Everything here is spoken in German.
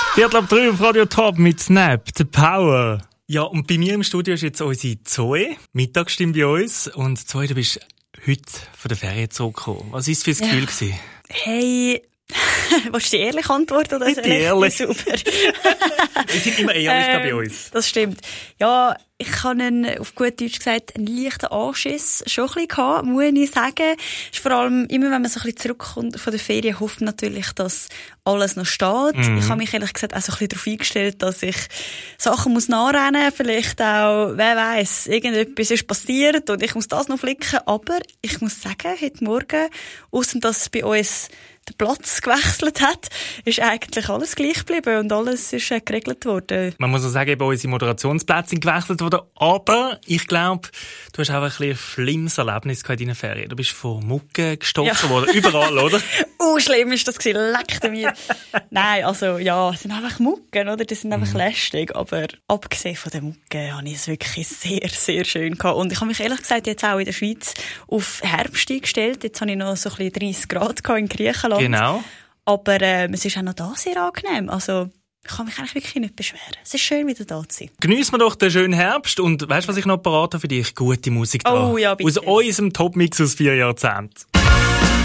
4:03 auf Radio Top mit Snap, The Power. Ja, und bei mir im Studio ist jetzt unsere Zoe. Mittagsstimme bei uns. Und Zoe, du bist heute von der Ferien zurückgekommen. Was war es für ein Gefühl gewesen? Hey, willst du die ehrliche Antwort oder nicht ehrlich? Super. Wir sind immer ehrlich da bei uns. Das stimmt. Ja, ich hatte auf gut Deutsch gesagt einen leichten Anschiss schon ein bisschen gehabt, muss ich sagen. Ist vor allem immer, wenn man so ein bisschen zurückkommt von der Ferien, hofft man natürlich, dass alles noch steht. Ich habe mich ehrlich gesagt auch so ein bisschen darauf eingestellt, dass ich Sachen muss nachrennen, vielleicht auch, wer weiss, irgendetwas ist passiert und ich muss das noch flicken. Aber ich muss sagen, heute Morgen, ausser dass bei uns der Platz gewechselt hat, ist eigentlich alles gleich geblieben und alles ist geregelt worden. Man muss auch sagen, bei unsere Moderationsplätze sind gewechselt worden, aber ich glaube, du hast auch ein bisschen ein schlimmes Erlebnis in deinen Ferien. Du bist von Mucken gestochen worden, überall, oder? Schlimm ist das gewesen, leckte mir. Nein, also ja, es sind einfach Mucken, oder? Die sind einfach lästig, aber abgesehen von den Mucken habe ich es wirklich sehr, sehr schön gehabt. Und ich habe mich ehrlich gesagt jetzt auch in der Schweiz auf Herbst eingestellt. Jetzt habe ich noch so ein bisschen 30 Grad in Griechenland. Genau. Aber es ist auch noch da sehr angenehm. Also, ich kann mich eigentlich wirklich nicht beschweren. Es ist schön, wieder da zu sein. Geniessen wir doch den schönen Herbst und weißt du, was ich noch parat habe für dich? Gute Musik da. Oh ja, bitte. Aus unserem Topmix aus 4 Jahrzehnten.